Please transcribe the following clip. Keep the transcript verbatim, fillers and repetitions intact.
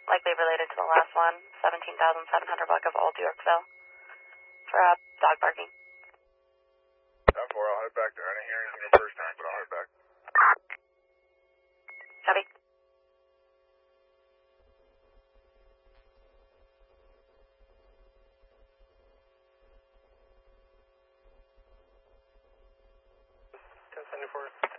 likely related to the last one, seventeen thousand seven hundred block of Old Yorkville, for uh, dog barking. ten four, I'll head back there. I didn't hear anything the first time, but I'll head back. Copy. ten seventy-four.